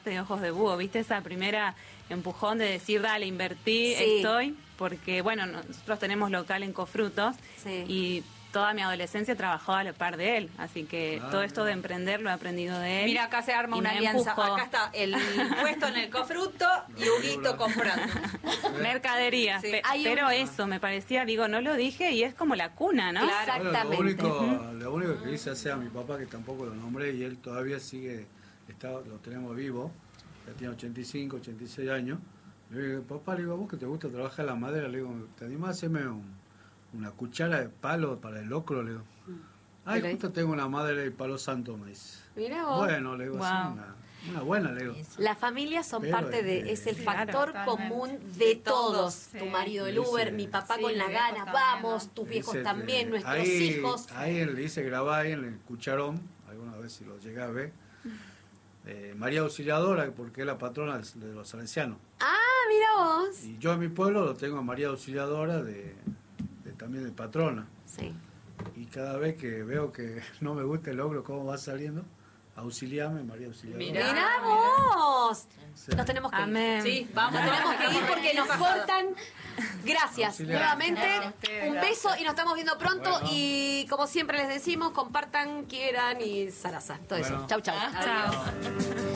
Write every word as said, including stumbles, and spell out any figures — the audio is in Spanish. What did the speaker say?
llamaste de ojos de búho, ¿viste? Esa primera empujón de decir, dale, invertí, Sí. estoy, porque, bueno, nosotros tenemos local en Cofrutos Sí. y toda mi adolescencia trabajó a la par de él, así que Claro. todo esto de emprender lo he aprendido de él. Mira, acá se arma y una me alianza. empujó. Acá está el puesto en el Cofruto y Huguito comprando. Mercadería, Sí. pe- Hay pero un- eso me parecía, digo, no lo dije y es como la cuna, ¿no? Claro. Bueno, Exactamente. lo único, lo único que hice hacer a mi papá, que tampoco lo nombré, y él todavía sigue, está, lo tenemos vivo, ya tiene ochenta y cinco, ochenta y seis años. Le digo, papá, le digo, vos que te gusta trabajar la madera, le digo, ¿te animás a hacerme un- una cuchara de palo para el locro? Le digo, ay, Pero- justo tengo una madera de palo santo, me dice. Mirá vos. Bueno, le digo, Wow. así, una, una buena, le digo. Las familias son Pero, parte de, eh, es el sí, factor claro, totalmente. común de De todos. todos, sí. Tu marido el Dice- Uber, mi papá Sí, con las mis viejos ganas, también, vamos, ¿no? tus viejos Dice, también, eh, nuestros ahí, hijos. Ahí le hice grabar ahí en el cucharón, alguna vez si lo llegué a ver, eh, María Auxiliadora, porque es la patrona de, de los salesianos. Ah, mira vos. Y yo en mi pueblo lo tengo a María Auxiliadora, de, de también de patrona. Sí. Y cada vez que veo que no me gusta el logro, cómo va saliendo, auxiliame, María Auxiliadora. Mirá. Mirá vos. Sí. Nos tenemos que ir. Amén. Sí, vamos. Nos tenemos que ir porque nos cortan. Gracias, Auxiliar. nuevamente. Gracias a ustedes, Un beso y nos estamos viendo pronto. Bueno. Y como siempre les decimos, compartan, quieran y zaraza. Todo eso. Bueno. Chau, chau. Chao.